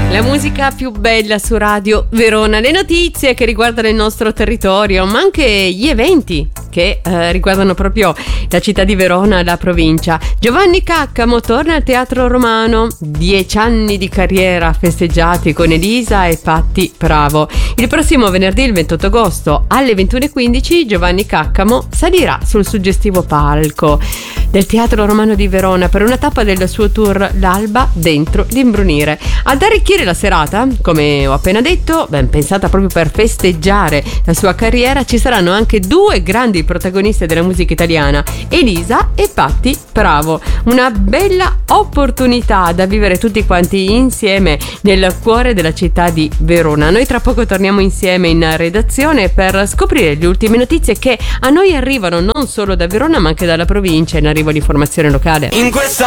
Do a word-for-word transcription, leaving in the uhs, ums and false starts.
La musica più bella su Radio Verona, le notizie che riguardano il nostro territorio, ma anche gli eventi che eh, riguardano proprio la città di Verona e la provincia. Giovanni Caccamo torna al Teatro Romano, dieci anni di carriera festeggiati con Elisa e Patti Bravo. Il prossimo venerdì, il ventotto agosto, alle ventuno e quindici, Giovanni Caccamo salirà sul suggestivo palco del Teatro Romano di Verona per una tappa del suo tour L'Alba dentro l'Imbrunire. Ad arricchire la serata, come ho appena detto, ben pensata proprio per festeggiare la sua carriera, ci saranno anche due grandi protagoniste della musica italiana, Elisa e Patti Bravo. Una bella opportunità da vivere tutti quanti insieme nel cuore della città di Verona. Noi tra poco torniamo insieme in redazione per scoprire le ultime notizie che a noi arrivano non solo da Verona ma anche dalla provincia, in arrivo l'informazione locale. In questa